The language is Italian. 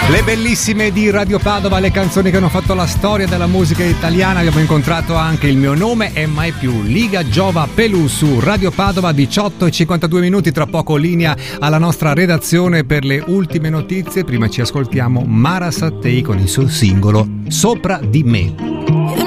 Le bellissime di Radio Padova, le canzoni che hanno fatto la storia della musica italiana. Abbiamo incontrato anche Il mio nome è mai più, Liga Giova Pelù su Radio Padova, 18:52. Tra poco linea alla nostra redazione per le ultime notizie. Prima ci ascoltiamo Mara Sattei con il suo singolo Sopra di me.